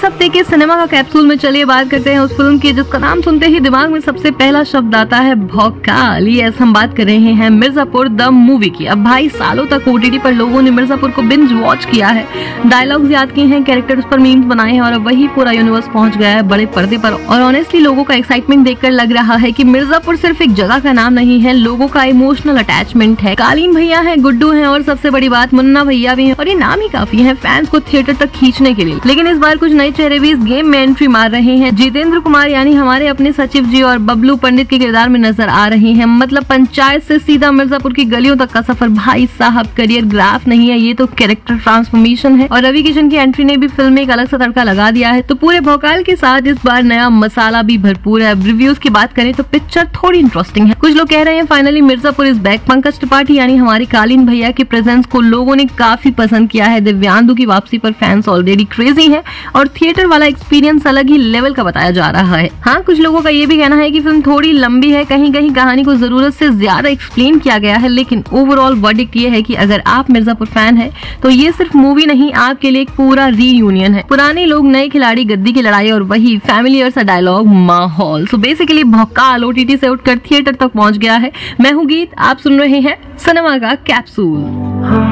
इस हफ्ते के सिनेमा का कैप्सूल में चलिए बात करते हैं उस फिल्म की जिसका नाम सुनते ही दिमाग में सबसे पहला शब्द आता है भौकाल। यस, हम बात कर रहे हैं मिर्जापुर द मूवी की। अब भाई सालों तक ओटीटी पर लोगों ने मिर्जापुर को बिंज वॉच किया है, डायलॉग्स याद किए हैं, कैरेक्टर्स पर मीम्स बनाए हैं और अब वही पूरा यूनिवर्स पहुंच गया है बड़े पर्दे पर। और ऑनेस्टली लोगों का एक्साइटमेंट देखकर लग रहा है कि मिर्जापुर सिर्फ एक जगह का नाम नहीं है, लोगों का इमोशनल अटैचमेंट है। कालीन भैया है, गुड्डू है और सबसे बड़ी बात मुन्ना भैया भी है और ये नाम ही काफी है फैंस को थिएटर तक खींचने के लिए। लेकिन इस बार कुछ नए चेहरे भी इस गेम में एंट्री मार रहे हैं। जितेंद्र कुमार यानी हमारे अपने सचिव जी और बबलू पंडित के किरदार में नजर आ रहे हैं। मतलब पंचायत से सीधा मिर्जापुर की गलियों तक का सफर। भाई साहब, करियर ग्राफ नहीं है, ये तो कैरेक्टर ट्रांसफॉर्मेशन है। और रवि किशन की एंट्री ने भी फिल्म में एक अलग सा तड़का लगा दिया है। तो पूरे भौकाल के साथ इस बार नया मसाला भी भरपूर है। अब रिव्यूज की बात करें तो पिक्चर थोड़ी इंटरेस्टिंग है। कुछ लोग कह रहे हैं finally Mirzapur is back. Pankaj Tripathi यानी हमारे कालीन भैया के प्रेजेंस को लोगों ने काफी पसंद किया है। दिव्यांदु की वापसी पर फैंस ऑलरेडी क्रेजी है और थिएटर वाला एक्सपीरियंस अलग ही लेवल का बताया जा रहा है। हाँ, कुछ लोगों का ये भी कहना है कि फिल्म थोड़ी लंबी है, कहीं कहीं कहानी को जरूरत से ज्यादा एक्सप्लेन किया गया है। लेकिन ओवरऑल वर्डिक्ट ये है कि अगर आप मिर्जापुर फैन है तो ये सिर्फ मूवी नहीं, आपके लिए एक पूरा रीयूनियन है। पुराने लोग, नए खिलाड़ी, गद्दी की लड़ाई और वही फैमिलियर सा डायलॉग माहौल। सो बेसिकली भौकाल ओटीटी से उठकर थिएटर तक पहुंच गया है। मैं हूँ गीत, आप सुन रहे हैं सिनेमा का कैप्सूल।